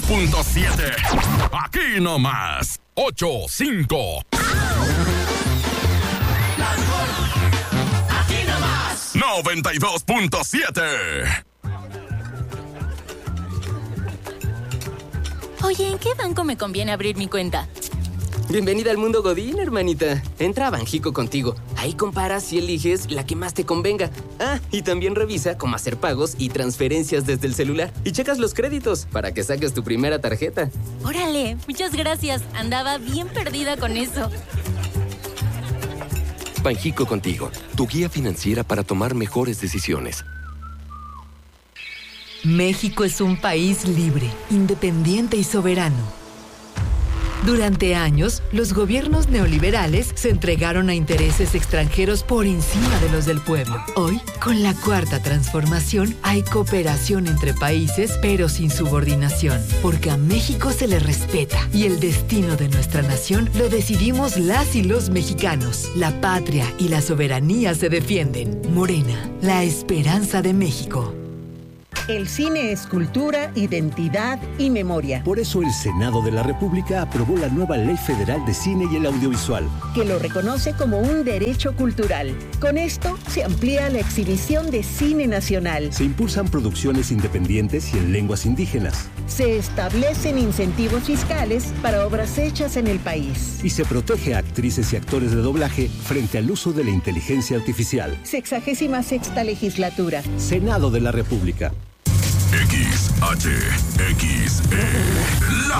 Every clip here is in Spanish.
92.7. Aquí nomás. 8-5. Aquí nomás. 92.7. Oye, ¿en qué banco me conviene abrir mi cuenta? Bienvenida al mundo Godín, hermanita. Entra a Banjico Contigo. Ahí comparas y eliges la que más te convenga. Ah, y también revisa cómo hacer pagos y transferencias desde el celular. Y checas los créditos para que saques tu primera tarjeta. Órale, muchas gracias. Andaba bien perdida con eso. Banjico Contigo, tu guía financiera para tomar mejores decisiones. México es un país libre, independiente y soberano. Durante años, los gobiernos neoliberales se entregaron a intereses extranjeros por encima de los del pueblo. Hoy, con la Cuarta Transformación, hay cooperación entre países, pero sin subordinación, porque a México se le respeta y el destino de nuestra nación lo decidimos las y los mexicanos. La patria y la soberanía se defienden. Morena, la esperanza de México. El cine es cultura, identidad y memoria. Por eso el Senado de la República aprobó la nueva Ley Federal de Cine y el Audiovisual, que lo reconoce como un derecho cultural. Con esto se amplía la exhibición de cine nacional. Se impulsan producciones independientes y en lenguas indígenas. Se establecen incentivos fiscales para obras hechas en el país. Y se protege a actrices y actores de doblaje frente al uso de la inteligencia artificial. 66ª legislatura. Senado de la República. XHXE, la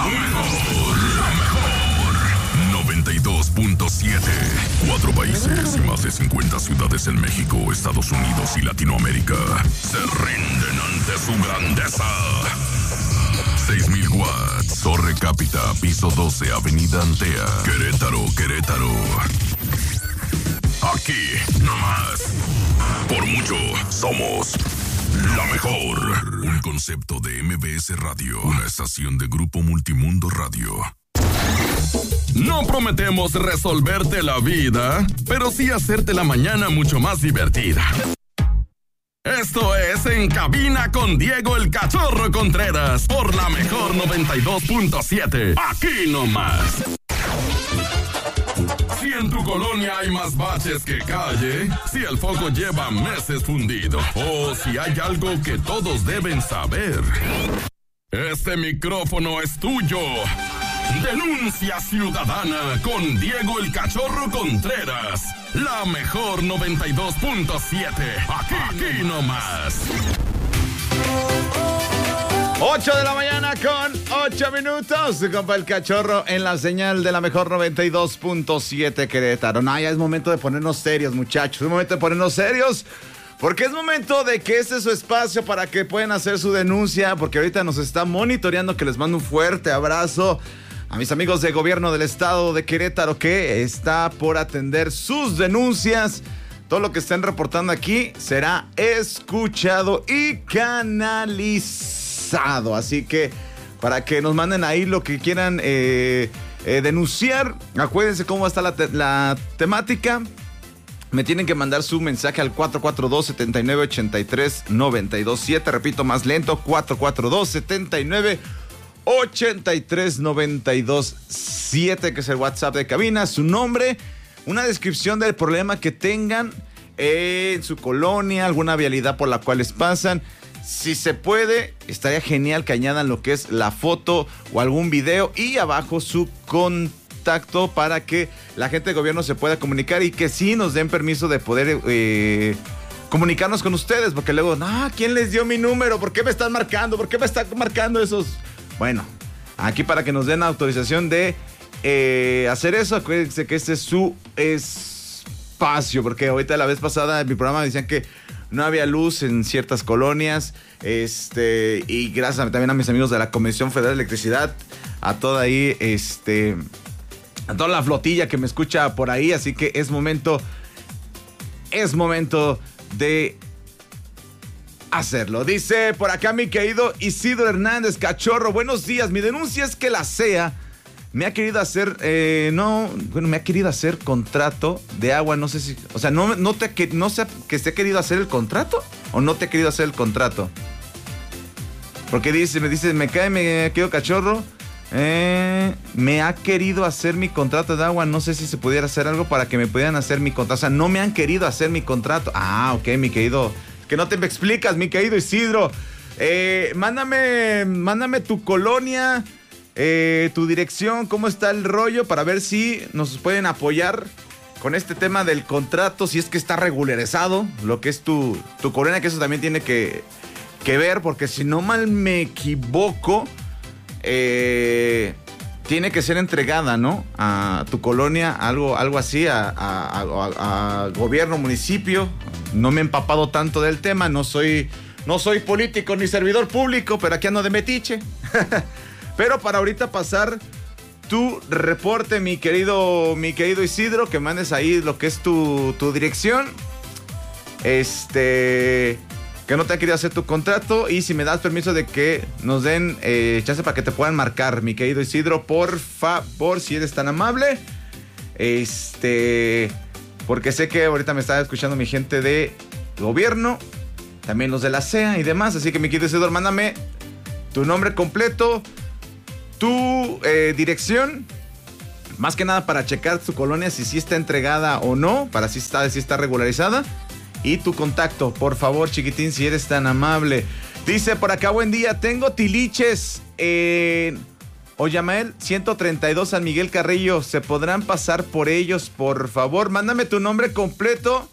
mejor 92.7. 4 países y más de 50 ciudades en México, Estados Unidos y Latinoamérica se rinden ante su grandeza. 6,000 watts, Torre Cápita, piso 12, Avenida Antea, Querétaro. Aquí nomás. Por mucho somos la mejor. Un concepto de MBS Radio, una estación de Grupo Multimundo Radio. No prometemos resolverte la vida, pero sí hacerte la mañana mucho más divertida. Esto es En Cabina con Diego el Cachorro Contreras por la mejor 92.7. Aquí nomás. Si en tu colonia hay más baches que calle, si el foco lleva meses fundido, o si hay algo que todos deben saber, este micrófono es tuyo. Denuncia ciudadana con Diego el Cachorro Contreras. La mejor 92.7. Aquí nomás. 8 de la mañana con 8 minutos. Su compa el Cachorro en la señal de la mejor 92.7 Querétaro. No, ya es momento de ponernos serios, muchachos. Es momento de ponernos serios. Porque es momento de que este es su espacio para que puedan hacer su denuncia. Porque ahorita nos está monitoreando, que les mando un fuerte abrazo a mis amigos de gobierno del estado de Querétaro, que está por atender sus denuncias. Todo lo que estén reportando aquí será escuchado y canalizado. Así que para que nos manden ahí lo que quieran denunciar, acuérdense cómo está la temática. Me tienen que mandar su mensaje al 442-7983-927. Repito, más lento, 442-7983-927, que es el WhatsApp de cabina. Su nombre, una descripción del problema que tengan en su colonia, alguna vialidad por la cual les pasan. Si se puede, estaría genial que añadan lo que es la foto o algún video y abajo su contacto para que la gente de gobierno se pueda comunicar y que sí nos den permiso de poder comunicarnos con ustedes, porque luego, no, ¿quién les dio mi número? ¿Por qué me están marcando? ¿Por qué me están marcando esos? Bueno, aquí para que nos den autorización de hacer eso. Acuérdense que este es su espacio, porque ahorita la vez pasada en mi programa decían que no había luz en ciertas colonias, y gracias también a mis amigos de la Comisión Federal de Electricidad, a toda ahí, a toda la flotilla que me escucha por ahí, así que es momento de hacerlo. Dice por acá mi querido Isidro Hernández: Cachorro, buenos días, mi denuncia es que la CEA me ha querido hacer, me ha querido hacer contrato de agua, no sé si, o sea, no sé que se ha querido hacer el contrato o no te ha querido hacer el contrato. Porque me quedo cachorro. Me ha querido hacer mi contrato de agua. No sé si se pudiera hacer algo para que me pudieran hacer mi contrato. O sea, no me han querido hacer mi contrato. Ah, ok, mi querido. Que no te me explicas, mi querido Isidro. Mándame tu colonia, tu dirección, cómo está el rollo, para ver si nos pueden apoyar con este tema del contrato, si es que está regularizado lo que es tu colonia, que eso también tiene que ver, porque si no mal me equivoco, tiene que ser entregada, ¿no? A tu colonia, algo así, a gobierno, municipio. No me he empapado tanto del tema, no soy político ni servidor público, pero aquí ando de metiche. Pero para ahorita pasar tu reporte, mi querido Isidro, que mandes ahí lo que es tu dirección. Que no te ha querido hacer tu contrato, y si me das permiso de que nos den chance para que te puedan marcar, mi querido Isidro, por favor, si eres tan amable. Porque sé que ahorita me está escuchando mi gente de gobierno, también los de la CEA y demás, así que mi querido Isidro, mándame tu nombre completo, tu dirección, más que nada para checar tu colonia si sí está entregada o no, para si está regularizada. Y tu contacto, por favor, chiquitín, si eres tan amable. Dice por acá, buen día, tengo tiliches en Oyamael 132 San Miguel Carrillo. ¿Se podrán pasar por ellos, por favor? Mándame tu nombre completo,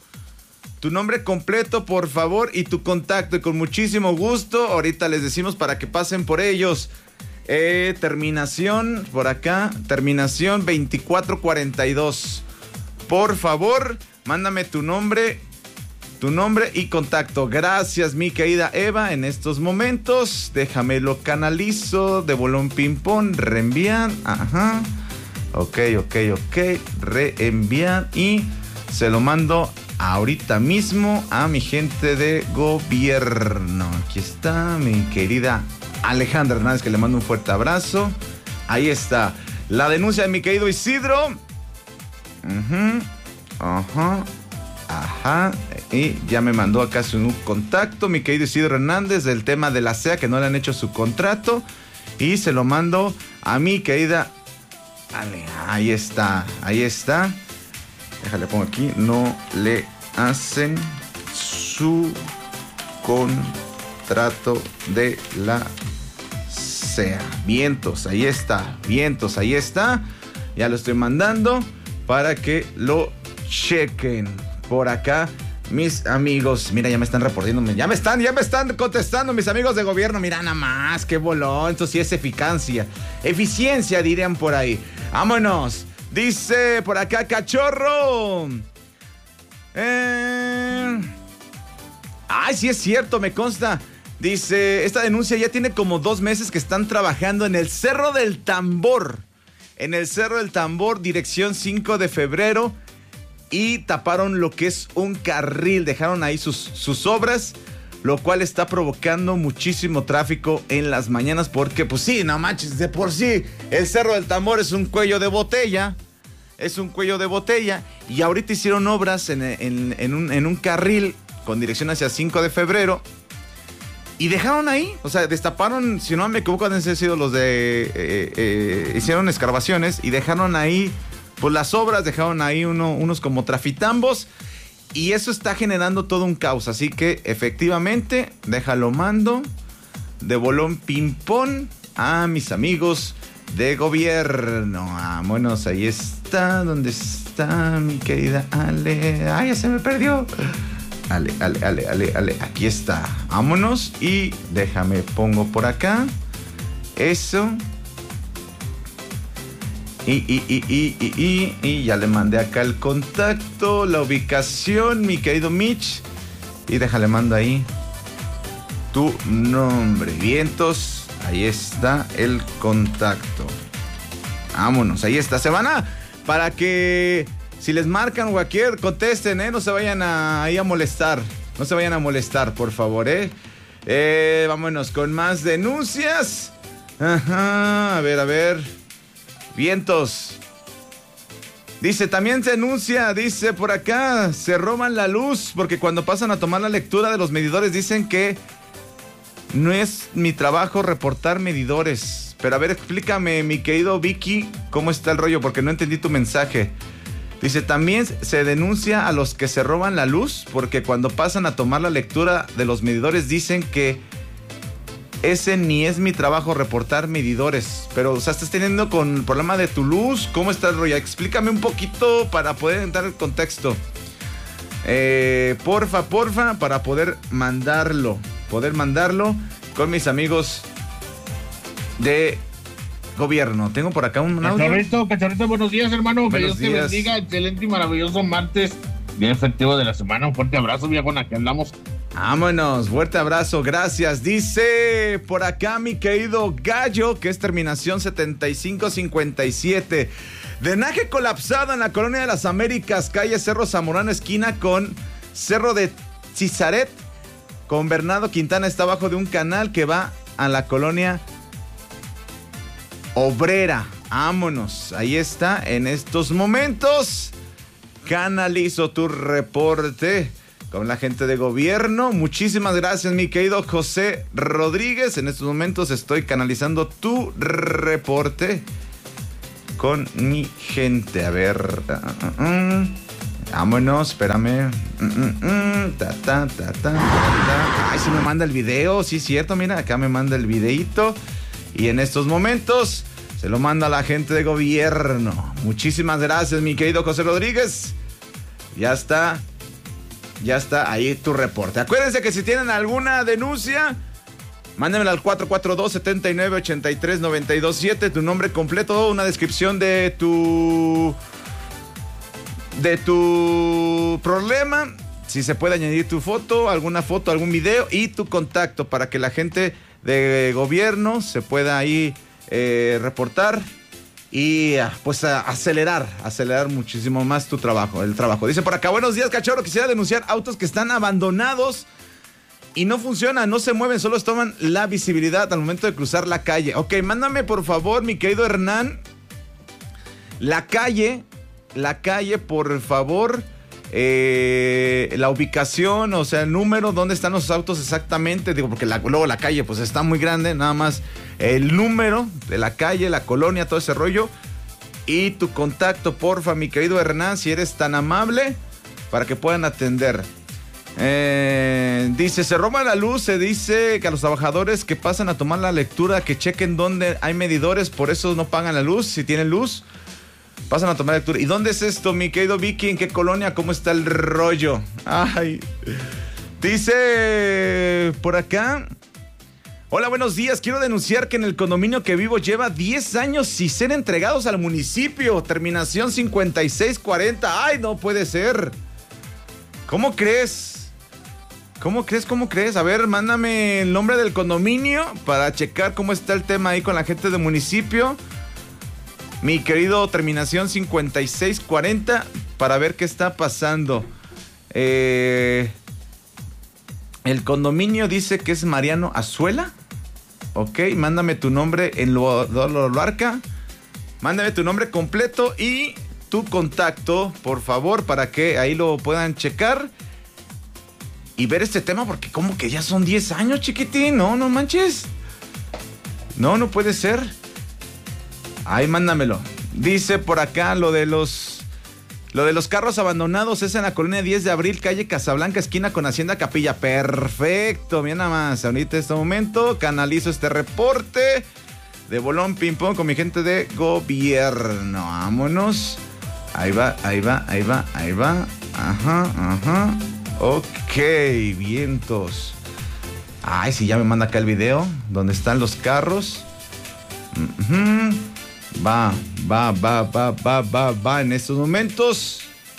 por favor, y tu contacto, y con muchísimo gusto ahorita les decimos para que pasen por ellos. Terminación, por acá, terminación 2442. Por favor, mándame tu nombre y contacto. Gracias, mi querida Eva. En estos momentos, déjame lo canalizo de bolón ping-pong. Reenvían. Ajá. Ok. Reenvían y se lo mando ahorita mismo a mi gente de gobierno. Aquí está mi querida Alejandra Hernández, que le mando un fuerte abrazo. Ahí está la denuncia de mi querido Isidro. Ajá, y ya me mandó acá su contacto, mi querido Isidro Hernández, del tema de la CEA, que no le han hecho su contrato, y se lo mando a mi querida Ale. Ahí está. Déjale, pongo aquí, no le hacen su contrato de la CEA. Vientos, ahí está. Ya lo estoy mandando para que lo chequen. Por acá, mis amigos, mira, ya me están reportando, ya me están contestando mis amigos de gobierno. Mira nada más, qué bolón, esto sí es eficiencia dirían por ahí. Vámonos, dice por acá, cachorro. Ay, sí es cierto, me consta. Dice, esta denuncia ya tiene como 2 meses que están trabajando en el Cerro del Tambor. Dirección 5 de febrero. Y taparon lo que es un carril, dejaron ahí sus obras, lo cual está provocando muchísimo tráfico en las mañanas, porque pues sí, no manches, de por sí el Cerro del Tambor es un cuello de botella, y ahorita hicieron obras en un carril con dirección hacia 5 de febrero, y dejaron ahí, o sea, destaparon, si no me equivoco, han sido los hicieron excavaciones y dejaron ahí pues las obras, dejaron ahí unos como trafitambos, y eso está generando todo un caos. Así que efectivamente, déjalo mando de bolón ping-pong a mis amigos de gobierno. Vámonos, ahí está. ¿Dónde está mi querida Ale? ¡Ay, ya se me perdió! Ale. Aquí está. Vámonos y déjame, pongo por acá. Eso. Y ya le mandé acá el contacto, la ubicación, mi querido Mitch. Y déjale, mando ahí tu nombre. Vientos, ahí está el contacto. Vámonos, ahí está. Se van para que si les marcan cualquier, contesten, no se vayan a molestar. No se vayan a molestar, por favor, vámonos con más denuncias. Ajá, a ver. Vientos. Dice, también se denuncia, dice por acá, se roban la luz porque cuando pasan a tomar la lectura de los medidores dicen que No es mi trabajo reportar medidores. Pero a ver, explícame, mi querido Vicky, cómo está el rollo, porque no entendí tu mensaje. Dice, también se denuncia a los que se roban la luz, porque cuando pasan a tomar la lectura de los medidores dicen que ese ni es mi trabajo reportar medidores. Pero, o sea, estás teniendo con el problema de tu luz. ¿Cómo está el rollo? Explícame un poquito para poder entrar en contexto. Porfa, para poder mandarlo con mis amigos de gobierno. Tengo por acá un audio. Cachorrito, buenos días, hermano. Que Buenos Dios te bendiga. Excelente y maravilloso martes. Bien efectivo de la semana. Un fuerte abrazo, viejona. Aquí andamos. Vámonos, fuerte abrazo, gracias. Dice por acá mi querido Gallo, que es terminación 7557. Drenaje colapsado en la Colonia de las Américas, calle Cerro Zamorano, esquina con Cerro de Cizaret, con Bernardo Quintana. Está abajo de un canal que va a la colonia Obrera. Vámonos, ahí está, en estos momentos. Canalizo tu reporte con la gente de gobierno. Muchísimas gracias, mi querido José Rodríguez. En estos momentos estoy canalizando tu reporte con mi gente. A ver. Vámonos, espérame. Ay, sí me manda el video. Sí, cierto, mira, acá me manda el videíto. Y en estos momentos se lo manda a la gente de gobierno. Muchísimas gracias, mi querido José Rodríguez. Ya está ahí tu reporte. Acuérdense que si tienen alguna denuncia, mándenmela al 442-7983-927. Tu nombre completo, una descripción de tu problema. Si se puede añadir tu foto, algún video y tu contacto para que la gente de gobierno se pueda ahí reportar y pues acelerar muchísimo más el trabajo. Dice por acá, buenos días, cachorro, quisiera denunciar autos que están abandonados y no funcionan, no se mueven, solo toman la visibilidad al momento de cruzar la calle. Ok, mándame por favor, mi querido Hernán, la calle, por favor, la ubicación, o sea, el número, dónde están los autos exactamente, digo, porque luego la calle pues está muy grande, nada más el número de la calle, la colonia, todo ese rollo, y tu contacto, porfa, mi querido Hernán, si eres tan amable, para que puedan atender. Dice, se roba la luz, se dice que a los trabajadores que pasan a tomar la lectura, que chequen dónde hay medidores, por eso no pagan la luz, si tienen luz. Pasan a tomar lectura. ¿Y dónde es esto, mi querido Vicky? ¿En qué colonia? ¿Cómo está el rollo? Ay. Dice por acá. Hola, buenos días. Quiero denunciar que en el condominio que vivo lleva 10 años sin ser entregados al municipio. Terminación 5640. Ay, no puede ser. ¿Cómo crees? ¿Cómo crees? A ver, mándame el nombre del condominio para checar cómo está el tema ahí con la gente del municipio. Mi querido terminación 5640, para ver qué está pasando. El condominio dice que es Mariano Azuela. Ok, mándame tu nombre en lo arca. Mándame tu nombre completo y tu contacto, por favor, para que ahí lo puedan checar y ver este tema, porque como que ya son 10 años, chiquitín. No manches. No puede ser. Ahí mándamelo. Dice por acá lo de los carros abandonados es en la colonia 10 de abril, calle Casablanca, esquina con Hacienda Capilla. Perfecto, bien nada más. Ahorita en este momento canalizo este reporte de bolón ping pong con mi gente de gobierno. Vámonos. Ahí va. Ajá. Ok, vientos. Ay, sí, ya me manda acá el video donde están los carros. Va en estos momentos.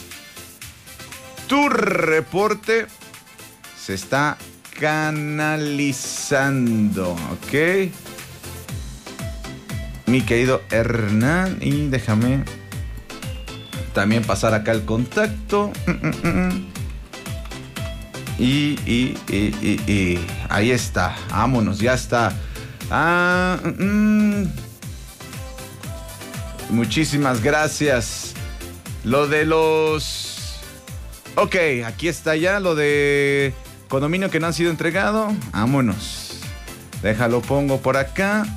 Tu reporte se está canalizando, ¿ok? Mi querido Hernán, y déjame también pasar acá el contacto. Y ahí está, vámonos, ya está. Muchísimas gracias. Lo de los... Ok, aquí está ya lo de condominio que no han sido entregado. Vámonos. Déjalo, pongo por acá.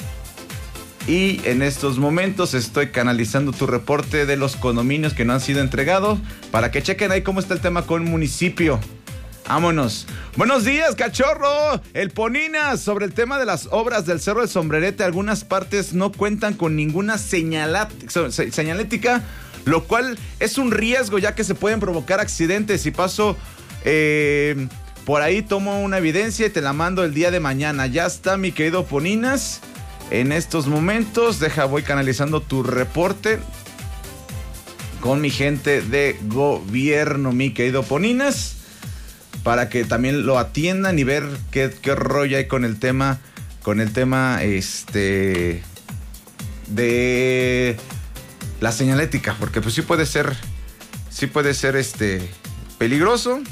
Y en estos momentos estoy canalizando tu reporte de los condominios que no han sido entregados para que chequen ahí cómo está el tema con municipio. Vámonos. Buenos días, cachorro. El Poninas, sobre el tema de las obras del Cerro del Sombrerete, algunas partes no cuentan con ninguna señalética, lo cual es un riesgo ya que se pueden provocar accidentes. Si paso por ahí, tomo una evidencia y te la mando el día de mañana. Ya está, mi querido Poninas. En estos momentos, voy canalizando tu reporte con mi gente de gobierno, mi querido Poninas, para que también lo atiendan y ver qué rollo hay con el tema de la señalética, porque pues sí puede ser peligroso.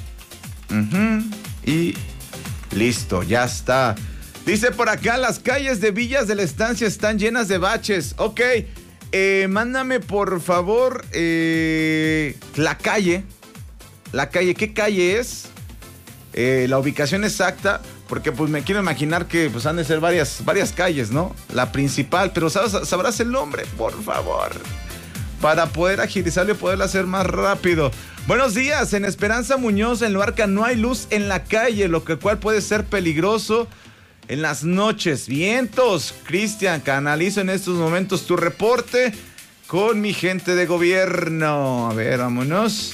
Y listo, ya está. Dice por acá, las calles de Villas de la Estancia están llenas de baches. Ok, mándame por favor la calle, ¿qué calle es? La ubicación exacta, porque pues me quiero imaginar que pues han de ser varias calles, ¿no? La principal, pero sabrás el nombre, por favor, para poder agilizarlo y poderlo hacer más rápido. Buenos días, en Esperanza Muñoz, en Luarca, no hay luz en la calle, lo cual puede ser peligroso en las noches. Vientos, Cristian, canalizo en estos momentos tu reporte con mi gente de gobierno. A ver, vámonos.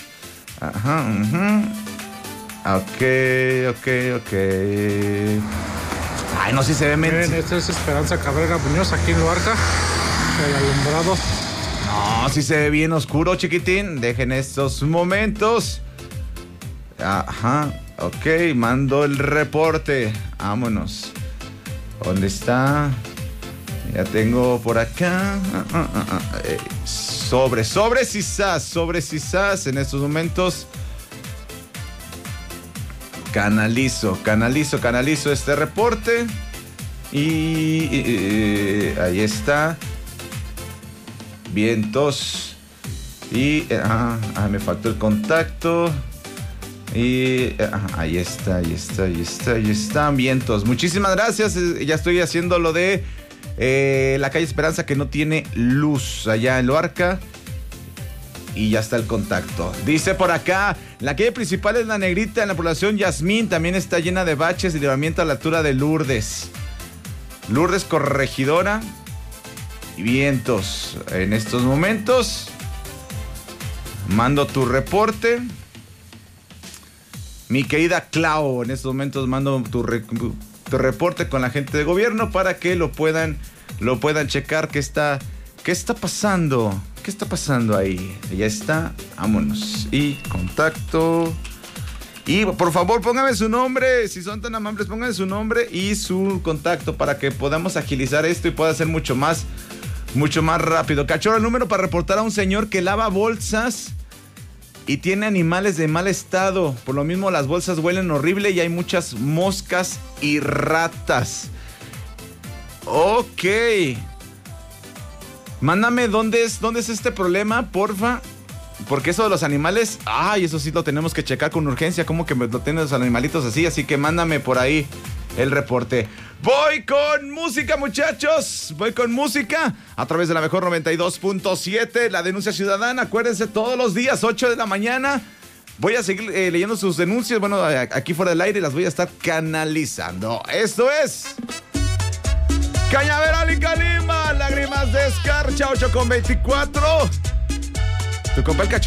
Ok. Ay, no, si se ve menos. Esta es Esperanza Cabrera Muñoz, aquí en Luarca. El alumbrado. No, si se ve bien oscuro, chiquitín. Dejen estos momentos. Ok, mando el reporte. Vámonos. ¿Dónde está? Ya tengo por acá. Sobre sisas en estos momentos. Canalizo este reporte. Y ahí está. Vientos. Y me faltó el contacto. Y ahí están vientos. Muchísimas gracias. Ya estoy haciendo lo de la calle Esperanza, que no tiene luz allá en Luarca. Y ya está el contacto. Dice por acá, la calle principal es La Negrita, en la población Yasmín. También está llena de baches y libramiento a la altura de Lourdes. Lourdes Corregidora. Y vientos. En estos momentos mando tu reporte. Mi querida Clau, en estos momentos mando tu reporte con la gente de gobierno para que lo puedan checar. ¿Qué está pasando? ¿Qué está pasando ahí? Ya está. Vámonos. Y contacto. Y por favor, póngame su nombre. Si son tan amables, póngame su nombre y su contacto para que podamos agilizar esto y pueda ser mucho más rápido. Cachorro, el número para reportar a un señor que lava bolsas y tiene animales de mal estado. Por lo mismo, las bolsas huelen horrible y hay muchas moscas y ratas. Ok. Mándame dónde es este problema, porfa. Porque eso de los animales, eso sí lo tenemos que checar con urgencia. ¿Cómo que lo tienen los animalitos así? Así que mándame por ahí el reporte. Voy con música, muchachos. Voy con música a través de la mejor 92.7. La denuncia ciudadana. Acuérdense, todos los días, 8 de la mañana. Voy a seguir leyendo sus denuncias. Bueno, aquí fuera del aire las voy a estar canalizando. Esto es Cañaveral y Calima, lágrimas de escarcha, 8:24. Tu compa el Cacho.